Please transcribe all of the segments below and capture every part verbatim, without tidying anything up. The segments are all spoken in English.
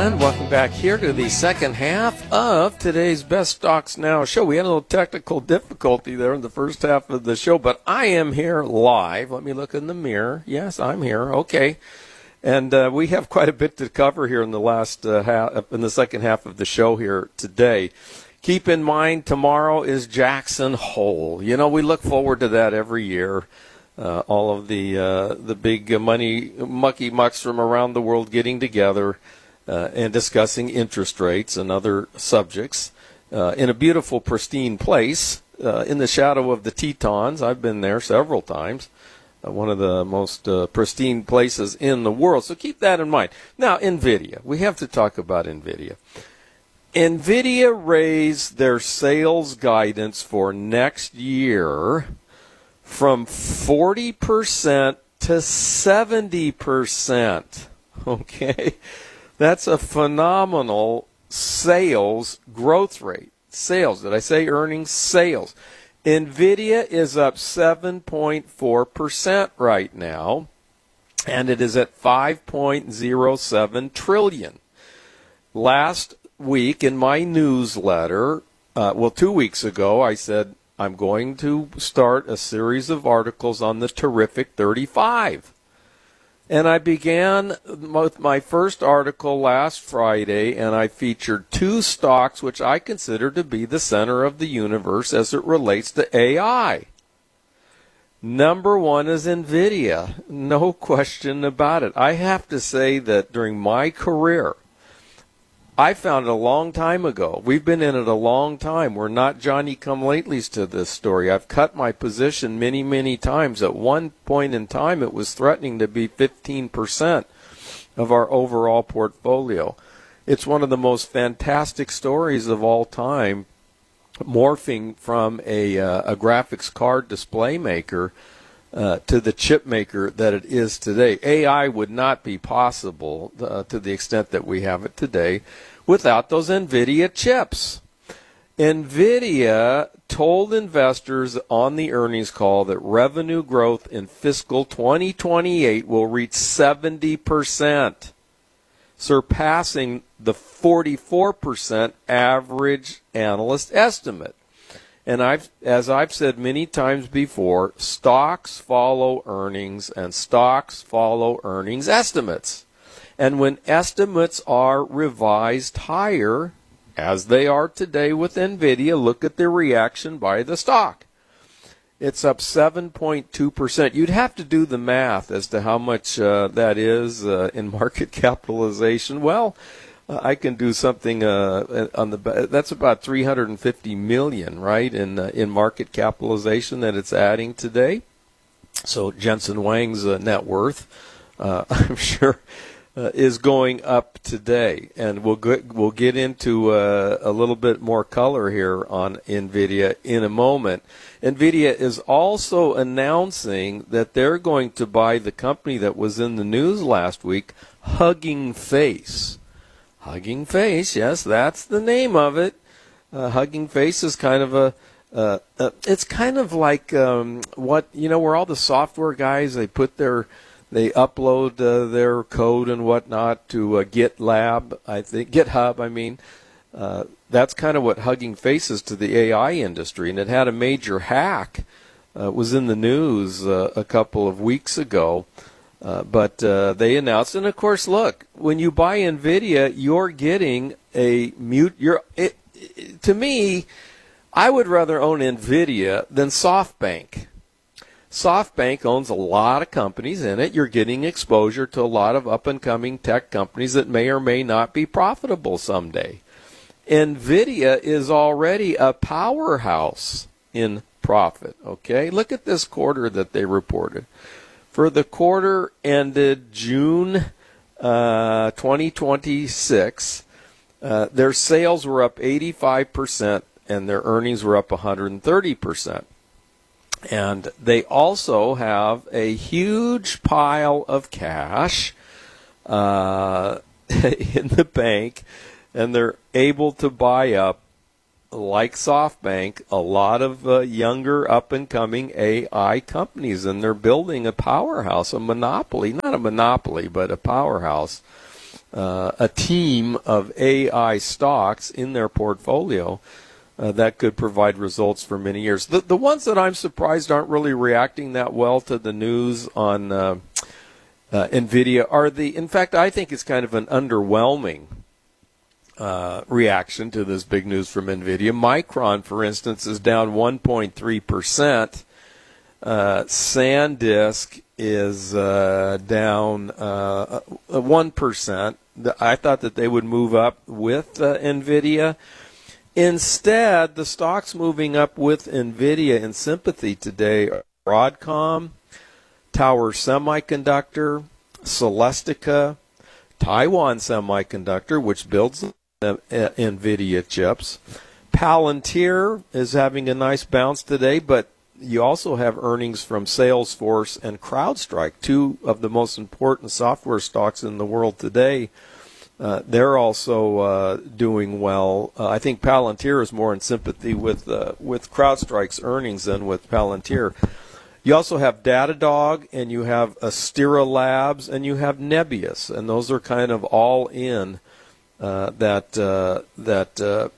And welcome back here to the second half of today's Best Stocks Now show. We had a little technical difficulty there in the first half of the show, but I am here live. Let me look in the mirror. Yes, I'm here. Okay. And uh, we have quite a bit to cover here in the last uh, half, in the second half of the show here today. Keep in mind, tomorrow is Jackson Hole. You know, we look forward to that every year. Uh, all of the uh, the big money mucky mucks from around the world getting together uh, and discussing interest rates and other subjects uh, in a beautiful, pristine place uh, in the shadow of the Tetons. I've been there several times. Uh, one of the most uh, pristine places in the world. So keep that in mind. Now, NVIDIA. We have to talk about NVIDIA. NVIDIA raised their sales guidance for next year from forty percent to seventy percent. Okay? That's a phenomenal sales growth rate. Sales. Did I say earnings? Sales. NVIDIA is up seven point four percent right now, and it is at five point zero seven trillion. Last week in my newsletter, uh, well, two weeks ago, I said I'm going to start a series of articles on the Terrific thirty-five. And I began with my first article last Friday, and I featured two stocks which I consider to be the center of the universe as it relates to A I. Number one is NVIDIA. No question about it. I have to say that during my career, I found it a long time ago. We've been in it a long time. We're not Johnny-come-latelys to this story. I've cut my position many, many times. At one point in time, it was threatening to be fifteen percent of our overall portfolio. It's one of the most fantastic stories of all time, morphing from a, uh, a graphics card display maker Uh, to the chip maker that it is today. A I would not be possible uh, to the extent that we have it today without those NVIDIA chips. NVIDIA told investors on the earnings call that revenue growth in fiscal twenty twenty-eight will reach seventy percent, surpassing the forty-four percent average analyst estimate. And I've, as I've said many times before, stocks follow earnings and stocks follow earnings estimates. And when estimates are revised higher, as they are today with NVIDIA, look at the reaction by the stock. It's up seven point two percent. You'd have to do the math as to how much uh, that is uh, in market capitalization. Well, Uh, I can do something uh, on the. That's about three hundred fifty million, right, in uh, in market capitalization that it's adding today. So Jensen Huang's uh, net worth, uh, I'm sure, uh, is going up today, and we'll get we'll get into uh, a little bit more color here on NVIDIA in a moment. NVIDIA is also announcing that they're going to buy the company that was in the news last week, Hugging Face. Hugging Face, yes, that's the name of it. Uh, Hugging Face is kind of a, uh, uh, it's kind of like um, what, you know, where all the software guys, they put their, they upload uh, their code and whatnot to uh, GitLab, I think, GitHub, I mean. Uh, that's kind of what Hugging Face is to the A I industry, and it had a major hack. Uh, it was in the news uh, a couple of weeks ago. Uh, but uh, they announced, and of course, look, when you buy NVIDIA, you're getting a mute. You're it, it, to me, I would rather own NVIDIA than SoftBank. SoftBank owns a lot of companies in it. You're getting exposure to a lot of up-and-coming tech companies that may or may not be profitable someday. NVIDIA is already a powerhouse in profit. Okay, look at this quarter that they reported. For the quarter ended June uh, twenty twenty-six, uh, their sales were up eighty-five percent and their earnings were up one hundred thirty percent. And they also have a huge pile of cash uh, in the bank, and they're able to buy up, like SoftBank, a lot of uh, younger up-and-coming A I companies, and they're building a powerhouse, a monopoly, not a monopoly, but a powerhouse uh, a team of A I stocks in their portfolio uh, that could provide results for many years. The, the ones that I'm surprised aren't really reacting that well to the news on uh, uh, NVIDIA are the, in fact, I think it's kind of an underwhelming uh, reaction to this big news from NVIDIA. Micron, for instance, is down one point three percent. Uh, SanDisk is uh, down uh, one percent. I thought that they would move up with uh, NVIDIA. Instead, the stocks moving up with NVIDIA in sympathy today are Broadcom, Tower Semiconductor, Celestica, Taiwan Semiconductor, which builds uh, NVIDIA chips. Palantir is having a nice bounce today, but you also have earnings from Salesforce and CrowdStrike, two of the most important software stocks in the world today. Uh, they're also uh, doing well. Uh, I think Palantir is more in sympathy with uh, with CrowdStrike's earnings than with Palantir. You also have Datadog, and you have Astera Labs, and you have Nebius, and those are kind of all in uh, that uh, that uh,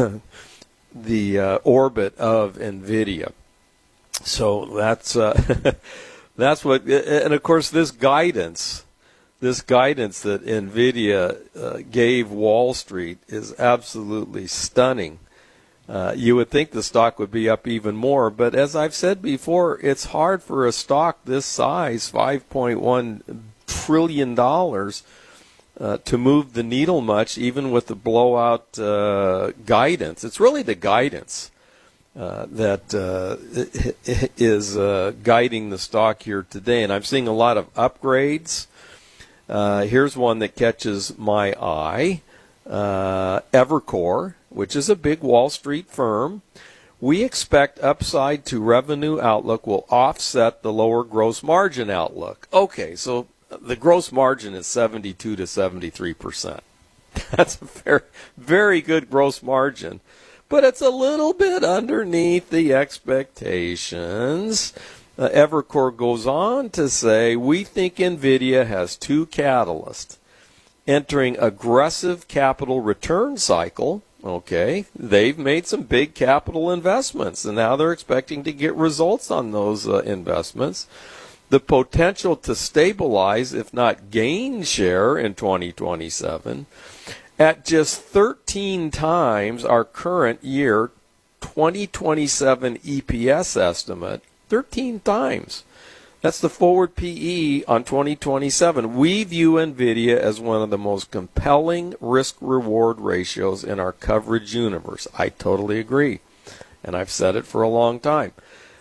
the uh, orbit of NVIDIA. So that's uh, that's what, and of course this guidance, this guidance that NVIDIA uh, gave Wall Street is absolutely stunning. Uh, you would think the stock would be up even more, but as I've said before, it's hard for a stock this size, five point one trillion dollars, uh, to move the needle much, even with the blowout uh, guidance. It's really the guidance Uh, that uh, is uh, guiding the stock here today. And I'm seeing a lot of upgrades. Uh, here's one that catches my eye. Uh, Evercore, which is a big Wall Street firm. We expect upside to revenue outlook will offset the lower gross margin outlook. Okay, so the gross margin is seventy-two to seventy-three percent. That's a very, very good gross margin. But it's a little bit underneath the expectations. Uh, Evercore goes on to say, we think NVIDIA has two catalysts. Entering aggressive capital return cycle, okay, they've made some big capital investments, and now they're expecting to get results on those uh, investments. The potential to stabilize, if not gain share in twenty twenty-seven, at just thirteen times our current year twenty twenty-seven E P S estimate, thirteen times. That's the forward P E on twenty twenty-seven. We view NVIDIA as one of the most compelling risk-reward ratios in our coverage universe. I totally agree, and I've said it for a long time.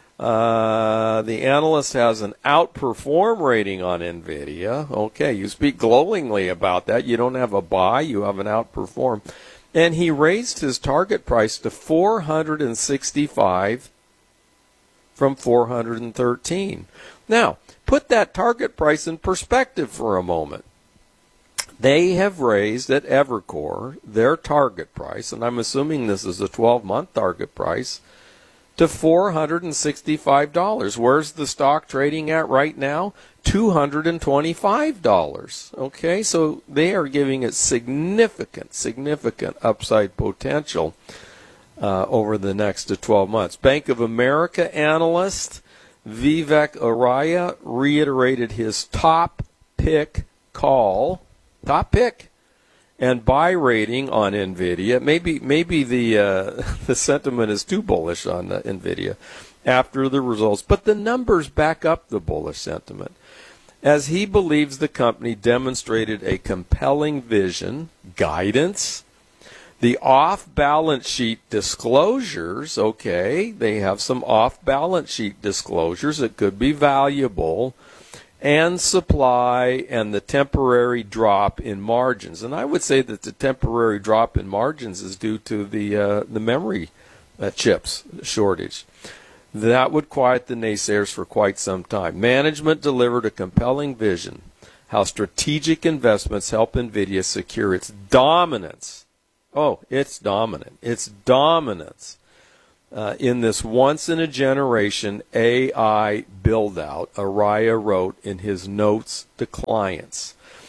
Uh, the analyst has an outperform rating on NVIDIA. Okay, you speak glowingly about that. You don't have a buy, you have an outperform. And he raised his target price to four hundred sixty-five from four hundred thirteen. Now, put that target price in perspective for a moment. They have raised at Evercore their target price, and I'm assuming this is a twelve-month target price, to four hundred sixty-five dollars. Where's the stock trading at right now? two hundred twenty-five dollars. Okay, so they are giving it significant, significant upside potential uh, over the next twelve months. Bank of America analyst Vivek Arya reiterated his top pick call, top pick, and buy rating on NVIDIA. Maybe maybe the uh, the sentiment is too bullish on uh, NVIDIA after the results, but the numbers back up the bullish sentiment, as he believes the company demonstrated a compelling vision, guidance, the off-balance sheet disclosures. Okay, they have some off-balance sheet disclosures that could be valuable, and supply, and the temporary drop in margins. And I would say that the temporary drop in margins is due to the uh, the memory uh, chips shortage. That would quiet the naysayers for quite some time. Management delivered a compelling vision, how strategic investments help NVIDIA secure its dominance. Oh, it's dominant. It's dominance. Uh, in this once-in-a-generation A I build-out, Araya wrote in his notes to clients.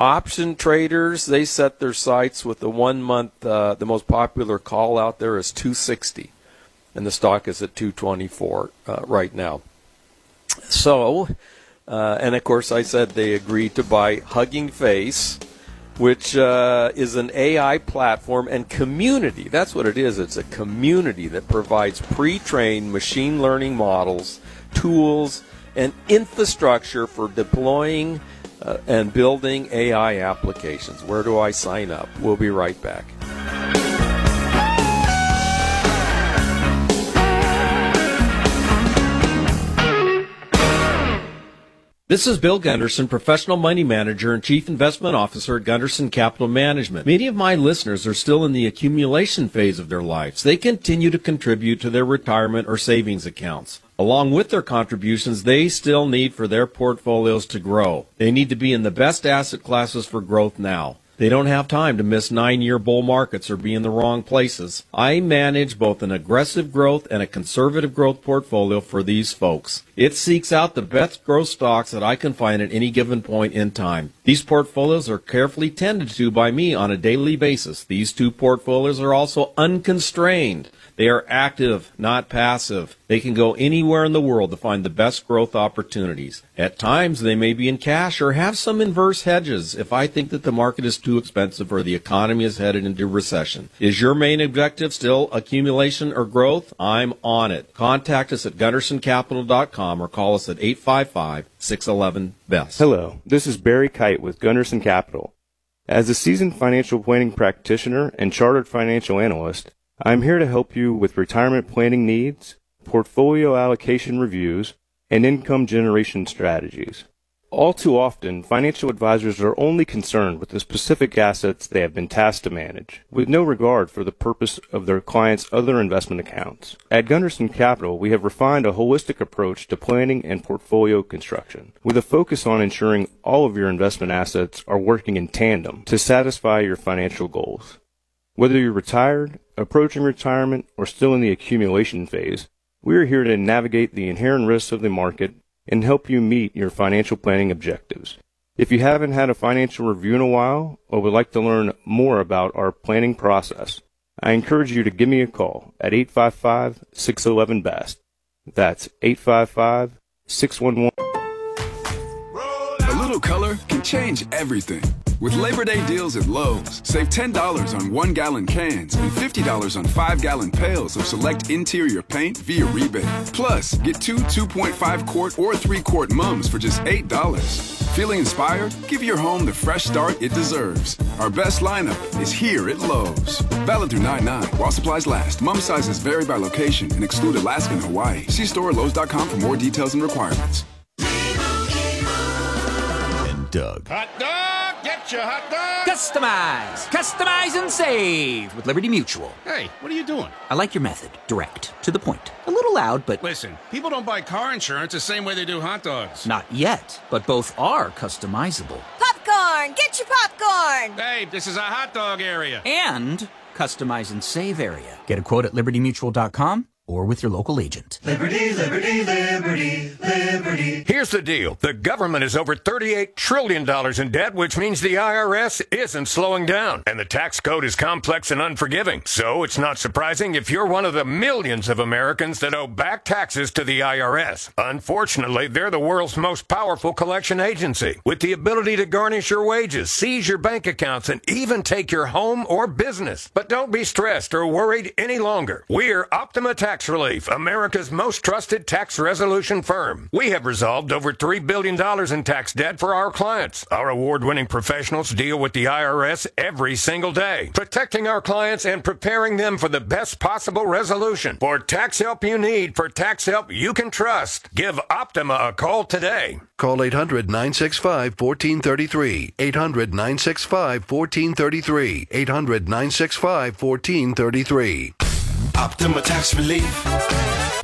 Option traders, they set their sights with the one month, uh, the most popular call out there is two sixty, and the stock is at two twenty-four uh, right now. So, uh, and of course I said they agreed to buy Hugging Face, which uh, is an A I platform and community. That's what it is. It's a community that provides pre-trained machine learning models, tools, and infrastructure for deploying uh, and building A I applications. Where do I sign up? We'll be right back. This is Bill Gunderson, Professional Money Manager and Chief Investment Officer at Gunderson Capital Management. Many of my listeners are still in the accumulation phase of their lives. They continue to contribute to their retirement or savings accounts. Along with their contributions, they still need for their portfolios to grow. They need to be in the best asset classes for growth now. They don't have time to miss nine-year bull markets or be in the wrong places. I manage both an aggressive growth and a conservative growth portfolio for these folks. It seeks out the best growth stocks that I can find at any given point in time. These portfolios are carefully tended to by me on a daily basis. These two portfolios are also unconstrained. They are active, not passive. They can go anywhere in the world to find the best growth opportunities. At times, they may be in cash or have some inverse hedges if I think that the market is too expensive or the economy is headed into recession. Is your main objective still accumulation or growth? I'm on it. Contact us at gunderson capital dot com or call us at eight five five, six one one, B E S T. Hello, this is Barry Kite with Gunderson Capital. As a seasoned financial planning practitioner and chartered financial analyst, I'm here to help you with retirement planning needs, portfolio allocation reviews, and income generation strategies. All too often, financial advisors are only concerned with the specific assets they have been tasked to manage, with no regard for the purpose of their clients' other investment accounts. At Gunderson Capital, we have refined a holistic approach to planning and portfolio construction, with a focus on ensuring all of your investment assets are working in tandem to satisfy your financial goals. Whether you're retired, approaching retirement, or still in the accumulation phase, we are here to navigate the inherent risks of the market and help you meet your financial planning objectives. If you haven't had a financial review in a while or would like to learn more about our planning process, I encourage you to give me a call at eight five five, six one one, B E S T. That's eight five five, six one one. A little color can change everything. With Labor Day deals at Lowe's, save ten dollars on one-gallon cans and fifty dollars on five-gallon pails of select interior paint via rebate. Plus, get two two point five quart or three quart mums for just eight dollars. Feeling inspired? Give your home the fresh start it deserves. Our best lineup is here at Lowe's. Valid through nine nine while supplies last. Mum sizes vary by location and exclude Alaska and Hawaii. See store at lowes dot com for more details and requirements. And Doug. Hot dog! Get your hot dog! Customize! Customize and save with Liberty Mutual. Hey, what are you doing? I like your method. Direct. To the point. A little loud, but... Listen, people don't buy car insurance the same way they do hot dogs. Not yet, but both are customizable. Popcorn! Get your popcorn! Hey, this is a hot dog area. And customize and save area. Get a quote at liberty mutual dot com or with your local agent. Liberty, liberty, liberty, liberty. Here's the deal. The government is over thirty-eight trillion dollars in debt, which means the I R S isn't slowing down. And the tax code is complex and unforgiving. So it's not surprising if you're one of the millions of Americans that owe back taxes to the I R S. Unfortunately, they're the world's most powerful collection agency, with the ability to garnish your wages, seize your bank accounts, and even take your home or business. But don't be stressed or worried any longer. We're Optima Tax Relief, America's most trusted tax resolution firm. We have resolved over three billion dollars in tax debt for our clients. Our award-winning professionals deal with the I R S every single day, protecting our clients and preparing them for the best possible resolution. For tax help you need, for tax help you can trust, give Optima a call today. Call eight hundred, nine six five, one four three three. eight hundred, nine six five, one four three three. eight hundred, nine six five, one four three three. Optima Tax Relief.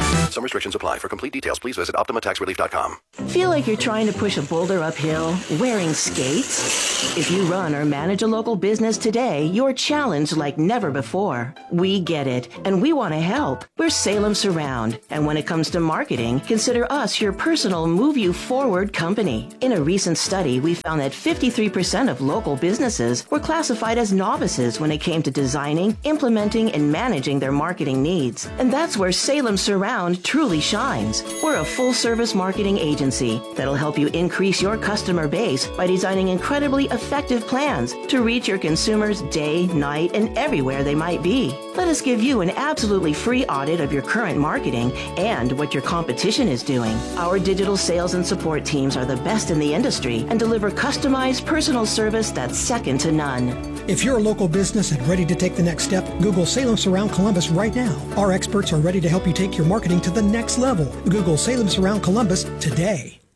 Some restrictions apply. For complete details, please visit Optima Tax Relief dot com. Feel like you're trying to push a boulder uphill wearing skates? If you run or manage a local business today, you're challenged like never before. We get it, and we want to help. We're Salem Surround, and when it comes to marketing, consider us your personal Move You Forward company. In a recent study, we found that fifty-three percent of local businesses were classified as novices when it came to designing, implementing, and managing their marketing needs. And that's where Salem Surround truly shines. We're a full-service marketing agency that'll help you increase your customer base by designing incredibly effective plans to reach your consumers day, night, and everywhere they might be. Let us give you an absolutely free audit of your current marketing and what your competition is doing. Our digital sales and support teams are the best in the industry and deliver customized personal service that's second to none. If you're a local business and ready to take the next step, Google Salem Surround Columbus right now. Our experts are ready to help you take your marketing to the next level. Google Salem Surround Columbus today.